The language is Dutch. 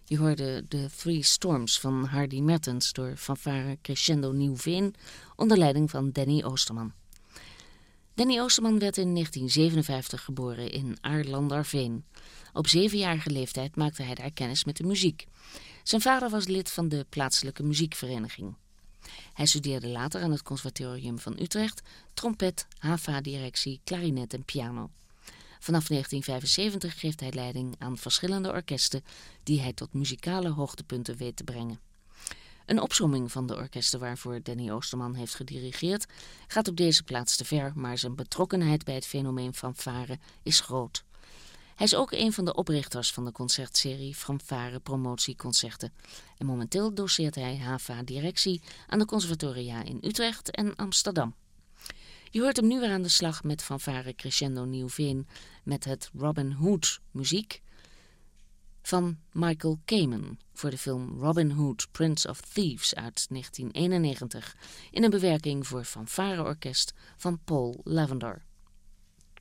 Je hoorde de Three Storms van Hardy Mertens door fanfare Crescendo Nieuwveen onder leiding van Danny Oosterman. Danny Oosterman werd in 1957 geboren in Aarlanderveen. Op 7-jarige leeftijd maakte hij daar kennis met de muziek. Zijn vader was lid van de plaatselijke muziekvereniging. Hij studeerde later aan het Conservatorium van Utrecht, trompet, HAVA-directie, klarinet en piano. Vanaf 1975 geeft hij leiding aan verschillende orkesten die hij tot muzikale hoogtepunten weet te brengen. Een opsomming van de orkesten waarvoor Danny Oosterman heeft gedirigeerd gaat op deze plaats te ver, maar zijn betrokkenheid bij het fenomeen fanfare is groot. Hij is ook een van de oprichters van de concertserie Fanfare Promotieconcerten. En momenteel doceert hij HAVA-directie aan de conservatoria in Utrecht en Amsterdam. Je hoort hem nu weer aan de slag met fanfare Crescendo Nieuwveen met het Robin Hood muziek van Michael Kamen voor de film Robin Hood, Prince of Thieves uit 1991 in een bewerking voor fanfareorkest van Paul Lavender.